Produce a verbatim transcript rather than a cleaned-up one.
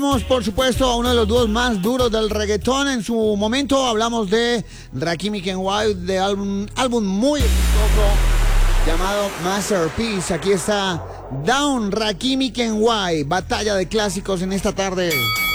Vamos, por supuesto, a uno de los dúos más duros del reggaetón. En su momento hablamos de Rakim y Kenway, de álbum, álbum muy exitoso llamado Masterpiece. Aquí está Down, Rakim y Kenway, batalla de clásicos en esta tarde.